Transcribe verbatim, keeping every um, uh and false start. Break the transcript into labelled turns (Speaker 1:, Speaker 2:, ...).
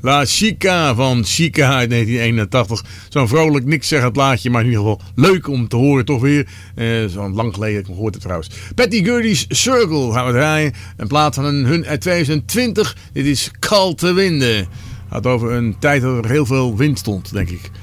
Speaker 1: La Chica van Chica uit negentien eenentachtig. Zo'n vrolijk niks zeggend plaatje, maar in ieder geval leuk om te horen toch weer. Uh, Zo'n lang geleden dat ik gehoord heb trouwens. Patty Gurdy's Circle gaan we draaien. Een plaat van hun uit twintig twintig. Dit is Kalte Winden. Gaat over een tijd dat er heel veel wind stond, denk ik.